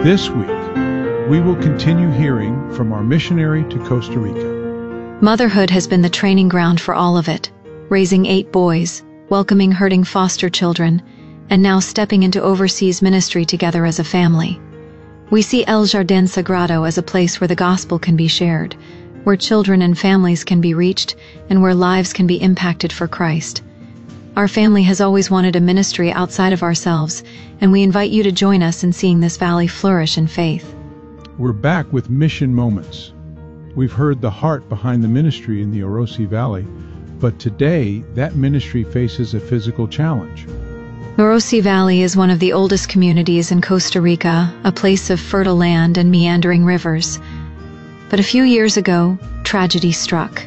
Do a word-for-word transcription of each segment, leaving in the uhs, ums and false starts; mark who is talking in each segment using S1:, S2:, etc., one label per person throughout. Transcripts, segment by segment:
S1: This week, we will continue hearing from our missionary to Costa Rica.
S2: Motherhood has been the training ground for all of it, raising eight boys, welcoming hurting foster children, and now stepping into overseas ministry together as a family. We see El Jardín Sagrado as a place where the gospel can be shared, where children and families can be reached, and where lives can be impacted for Christ. Our family has always wanted a ministry outside of ourselves, and we invite you to join us in seeing this valley flourish in faith.
S1: We're back with Mission Moments. We've heard the heart behind the ministry in the Orosi Valley, but today that ministry faces a physical challenge.
S2: Orosi Valley is one of the oldest communities in Costa Rica, a place of fertile land and meandering rivers. But a few years ago, tragedy struck.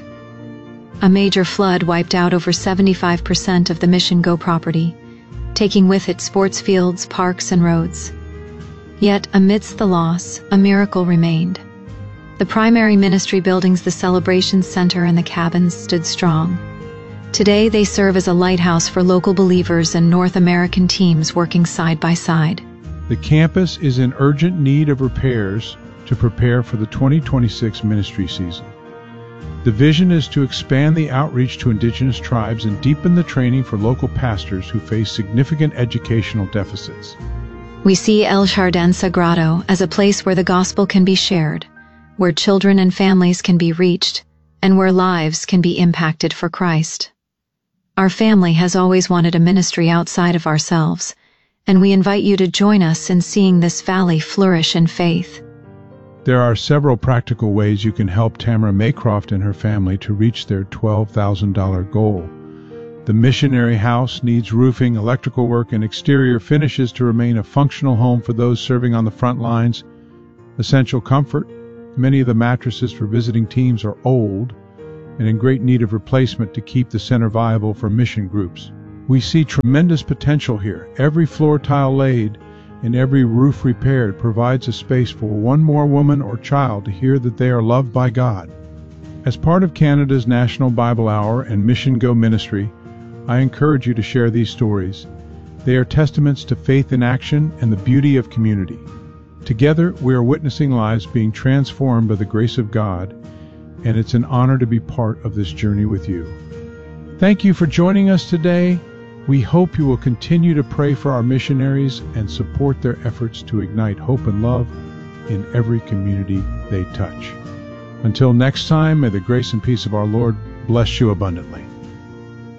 S2: A major flood wiped out over seventy-five percent of the Mission Go property, taking with it sports fields, parks, and roads. Yet, amidst the loss, a miracle remained. The primary ministry buildings, the Celebration Center, and the cabins stood strong. Today, they serve as a lighthouse for local believers and North American teams working side by side.
S1: The campus is in urgent need of repairs to prepare for the twenty twenty-six ministry season. The vision is to expand the outreach to indigenous tribes and deepen the training for local pastors who face significant educational deficits.
S2: We see El Jardín Sagrado as a place where the gospel can be shared, where children and families can be reached, and where lives can be impacted for Christ. Our family has always wanted a ministry outside of ourselves, and we invite you to join us in seeing this valley flourish in faith.
S1: There are several practical ways you can help Tamara Maycroft and her family to reach their twelve thousand dollars goal. The missionary house needs roofing, electrical work, and exterior finishes to remain a functional home for those serving on the front lines. Essential comfort: many of the mattresses for visiting teams are old and in great need of replacement to keep the center viable for mission groups. We see tremendous potential here. Every floor tile laid and every roof repaired provides a space for one more woman or child to hear that they are loved by God. As part of Canada's National Bible Hour and Mission Go ministry, I encourage you to share these stories. They are testaments to faith in action and the beauty of community. Together, we are witnessing lives being transformed by the grace of God, and it's an honor to be part of this journey with you. Thank you for joining us today. We hope you will continue to pray for our missionaries and support their efforts to ignite hope and love in every community they touch. Until next time, may the grace and peace of our Lord bless you abundantly.